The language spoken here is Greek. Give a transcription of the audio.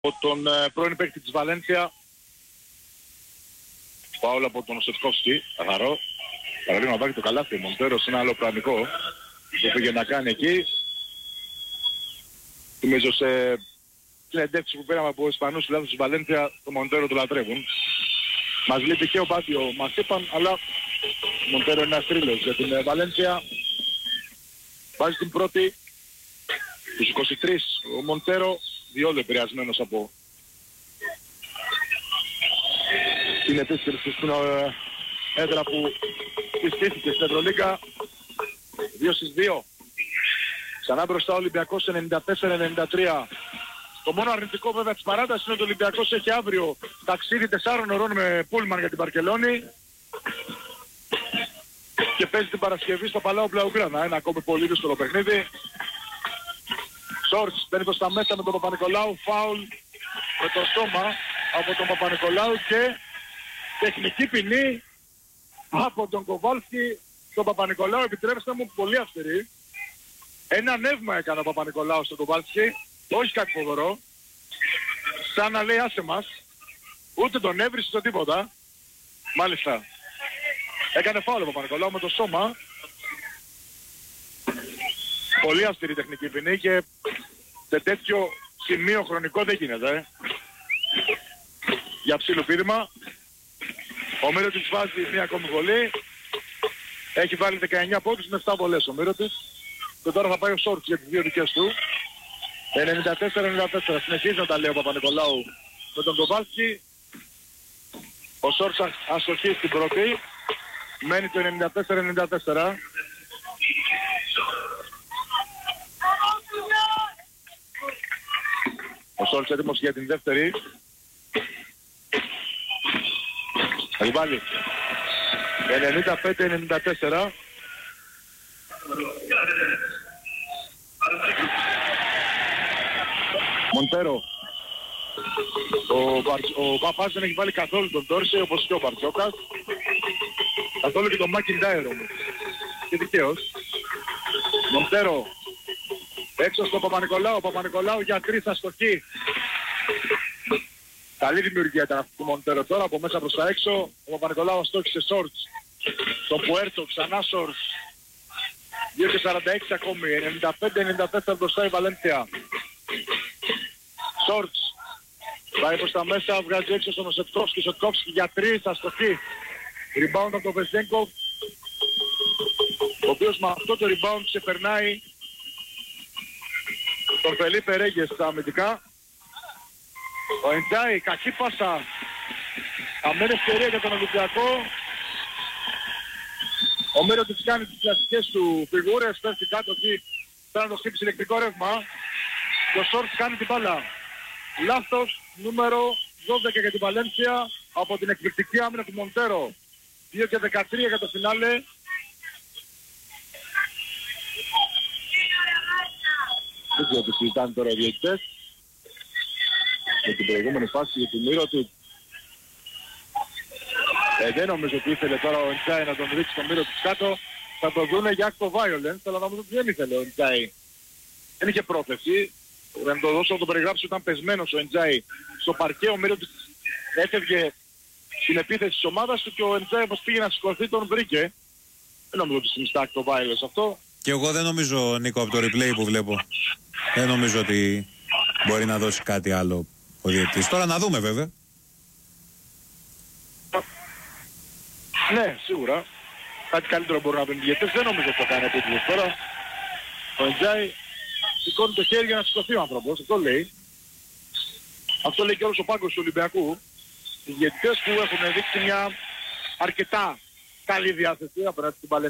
από τον πρώην παίκτη της Βαλένθια. Φάουλ από τον Σετκόφσκι, καθαρό. Παραλίγο να πάρει το καλάθι, Μοντέρος είναι άλλο πραγματικό που πήγε να κάνει εκεί. Νομίζω σε συνεντεύξεις που πήραμε από Ισπανούς φιλάθλους της Βαλένθια, το Μοντέρο το λατρεύουν. Μας λείπει και ο Μπάτιο, μας είπαν, αλλά ο Μοντέρο είναι ένας θρύλος για την Βαλένθια. Βάζει την πρώτη, τους 23, ο Μοντέρο, διόλου επηρεασμένος από την επίσκεψη στην έδρα που πιστήθηκε στην Ευρωλίγκα. 2-2. Ξανά μπροστά ο Ολυμπιακός 94-93. Το μόνο αρνητικό βέβαια της παράτασης είναι ότι ο Ολυμπιακός έχει αύριο ταξίδι 4 ωρών με πούλμαν για την Βαρκελόνη και παίζει την Παρασκευή στο Παλάο Μπλαουγκράνα. Ένα ακόμη πολύ δύσκολο παιχνίδι. Σόρτς μπαίνει προς τα μέσα με τον Παπα-Νικολάου, φάουλ με το σώμα από τον Παπα-Νικολάου και τεχνική ποινή από τον Κοβάλσκι στον Παπα-Νικολάου. Επιτρέψτε μου, πολύ αυστηρή. Ένα νεύμα έκανε ο Παπα-Νικολάου στον Κοβάλσκι, όχι κάτι φοβερό. Σαν να λέει άσε μας, ούτε τον έβρισε ούτε τίποτα. Μάλιστα. Έκανε φάουλ ο Παπα-Νικολάου με το σώμα. Πολύ αυστηρή τεχνική ποινή και σε τέτοιο σημείο χρονικό δεν γίνεται. Για ψήλο πείδημα. Ο Μύρωτης βάζει μία ακόμη βολή. Έχει βάλει 19 πόντους με 7 βολές ο Μύρωτης. Και τώρα θα πάει ο Σόρτς για τις δύο δικές του. 94-94. Συνεχίζει να τα λέει ο Παπα-Νικολάου με τον Κοβάλσκι. Ο Σόρτς αστοχεί στην πρώτη. Μένει το 94-94. Ο Σόρτς έτοιμος για την δεύτερη. Θα βάλει 95-94. Μοντέρο. Ο Παπάς δεν έχει βάλει καθόλου τον Τόρσε όπως και ο Μπαρτζόκας. Καθόλου και τον Μακιντάιρ όμως. Και δικαίως. Μοντέρο. Έξω στο Παπα-Νικολάου. Ο Παπα-Νικολάου για 3 αστοχή. Καλή δημιουργία ήταν αυτή του Μοντέρο τώρα. Από μέσα προς τα έξω. Ο Παπα-Νικολάου αστόχησε Σόρτς. Τον Πουέρτο ξανά Σόρτς. 2-46 ακόμη. 95-94 μπροστά η Βαλένθια. Σόρτς. Πάει προς τα μέσα. Βγάζει έξω στον Σετκόφσκι. Σετκόφσκι για 3 αστοχή. Rebound από τον Βεζέγκοφ. Ο οποίος με αυτό το rebound ξεπερνάει τον Φελίπε Ρέγγες στα αμυντικά. Ο Εντζάι, κακή πάσα. Αμένη ευκαιρία για τον Ολυμπιακό. Ο Μύρωτης κάνει τις κλασικές του φιγούρες. Πέφτει κάτω εκεί. Πρέπει να το χτύψει ηλεκτρικό ρεύμα. Και ο Σόρτς κάνει την μπάλα. Λάθος νούμερο 12 για την Βαλένθια από την εκπληκτική άμυνα του Μοντέρο. 2-13 για το φινάλε. Δεν ξέρω τι συζητάνε τώρα οι διαιτητές. Με την προηγούμενη φάση για την Μύρωτη. Δεν νομίζω ότι ήθελε τώρα ο Εντζάι να τον ρίξει τον Μύρωτη κάτω. Θα το δούνε για acto violence, αλλά νομίζω ότι δεν ήθελε ο Εντζάι. Δεν είχε πρόθεση. Να το δώσω να το περιγράψω, ήταν πεσμένος ο Εντζάι στο παρκέ. Ο Μύρωτης έφευγε στην επίθεση της ομάδας του και ο Εντζάι όπως πήγε να σηκωθεί τον βρήκε. Δεν νομίζω ότι συνιστά acto violence αυτό. Και εγώ δεν νομίζω, Νίκο, από το replay που βλέπω, δεν νομίζω ότι μπορεί να δώσει κάτι άλλο ο διαιτητής. Τώρα να δούμε βέβαια. Ναι, σίγουρα. Κάτι καλύτερο μπορούν να δουν οι διαιτητές. Δεν νομίζω ότι θα κάνει επίτηδες τώρα. Ο Εντζάι σηκώνει το χέρι για να σηκωθεί ο άνθρωπος. Αυτό λέει. Αυτό λέει και όλος ο πάγκος του Ολυμπιακού. Οι διαιτητές που έχουν δείξει μια αρκετά καλή διάθεση απέναντι στην Παλαιστίνη.